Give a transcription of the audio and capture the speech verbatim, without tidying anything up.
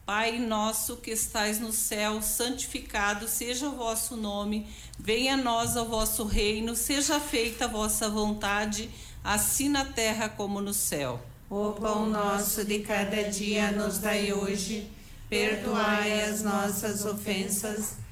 Pai nosso que estais no céu, santificado seja o vosso nome, venha a nós o vosso reino, seja feita a vossa vontade, assim na terra como no céu. O pão nosso de cada dia nos dai hoje, perdoai as nossas ofensas,